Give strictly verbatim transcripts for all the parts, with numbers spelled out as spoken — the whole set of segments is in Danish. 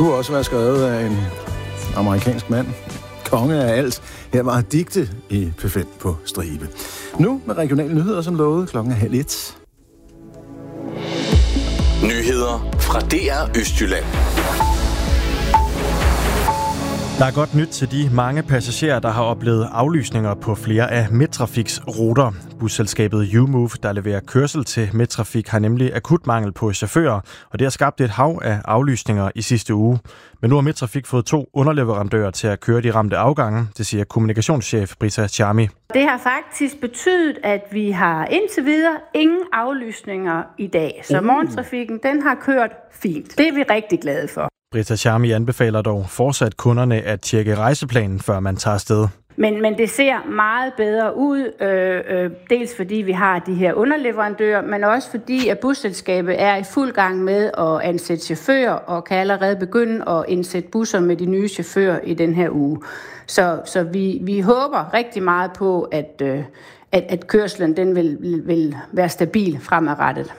kunne også være skrevet af en amerikansk mand. Konge af alt. Her var digte i P fem på stribe. Nu med regionale nyheder, som lovede klokken er halv et. Nyheder fra D R Østjylland. Der er godt nyt til de mange passagerer, der har oplevet aflysninger på flere af Midtrafiks ruter. Busselskabet U-Move, der leverer kørsel til Midtrafik, har nemlig akut mangel på chauffører, og det har skabt et hav af aflysninger i sidste uge. Men nu har Midtrafik fået to underleverandører til at køre de ramte afgange, det siger kommunikationschef Britta Charmi. Det har faktisk betydet, at vi har indtil videre ingen aflysninger i dag. Så morgentrafikken, den har kørt fint. Det er vi rigtig glade for. Britta Charmi anbefaler dog fortsat kunderne at tjekke rejseplanen, før man tager afsted. Men, men det ser meget bedre ud, øh, øh, dels fordi vi har de her underleverandører, men også fordi at busselskabet er i fuld gang med at ansætte chauffører og kan allerede begynde at indsætte busser med de nye chauffører i den her uge. Så, så vi, vi håber rigtig meget på, at, øh, at, at kørslen den vil, vil være stabil fremadrettet.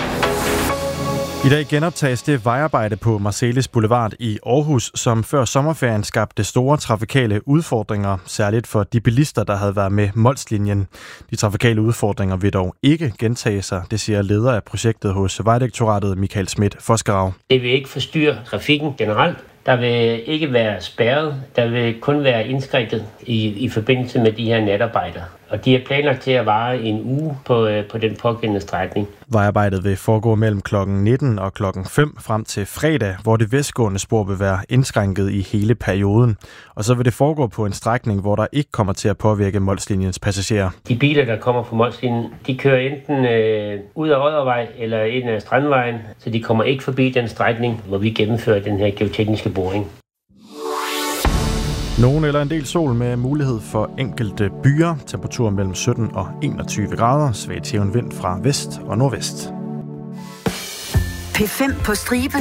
I dag genoptages det vejarbejde på Marselis Boulevard i Aarhus, som før sommerferien skabte store trafikale udfordringer, særligt for de bilister, der havde været med Mols-linjen. De trafikale udfordringer vil dog ikke gentage sig, det siger leder af projektet hos Vejdirektoratet Michael Schmidt Forskerau. Det vil ikke forstyrre trafikken generelt. Der vil ikke være spærret, der vil kun være indskrænket i, i forbindelse med de her natarbejder. Og de er planlagt til at vare en uge på, på den pågældende strækning. Vejarbejdet vil foregå mellem klokken nitten og klokken fem frem til fredag, hvor det vestgående spor vil være indskrænket i hele perioden. Og så vil det foregå på en strækning, hvor der ikke kommer til at påvirke Mols-linjens passagerer. De biler, der kommer fra Mols-linjen, de kører enten øh, ud af Oddervej eller ind af Strandvejen, så de kommer ikke forbi den strækning, hvor vi gennemfører den her geotekniske boring. Nogen eller en del sol med mulighed for enkelte byer. Temperatur mellem sytten og enogtyve grader. Svag til vind fra vest og nordvest. P fem på stribe.